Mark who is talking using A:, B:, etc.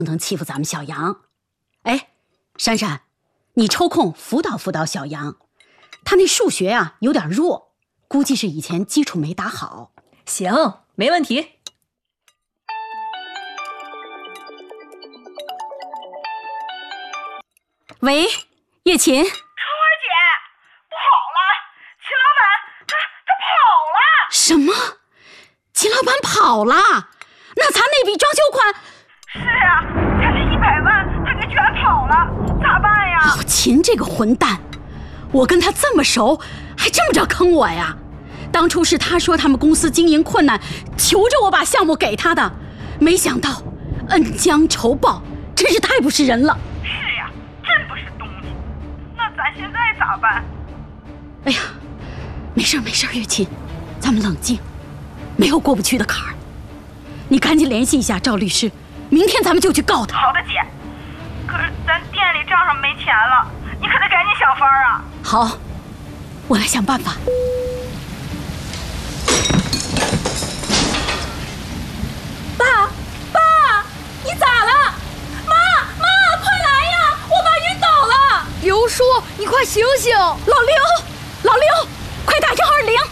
A: 能欺负咱们小杨。哎，珊珊，你抽空辅导辅导小杨，他那数学啊有点弱，估计是以前基础没打好。
B: 行，没问题。
A: 喂，叶琴。
C: 春儿姐，不好了，秦老板他跑了。
A: 什么？秦老板跑了？那咱那笔装修款？
C: 是啊，咱这100万他给卷跑了，咋办呀？
A: 秦这个混蛋，我跟他这么熟，还这么着坑我呀？当初是他说他们公司经营困难，求着我把项目给他的，没想到恩将仇报，真是太不是人了。
C: 是呀，真不是东西。那咱现在咋办？
A: 哎呀，没事没事，月琴，咱们冷静，没有过不去的坎儿。你赶紧联系一下赵律师，明天咱们就去告他。
C: 好的，姐。可是咱店里账上没钱了，你可得赶紧想法啊。
A: 好，我来想办法。
B: 爸，你咋了？妈，快来呀！我爸晕倒了。
D: 刘叔，你快醒醒！
A: 老刘，快打120！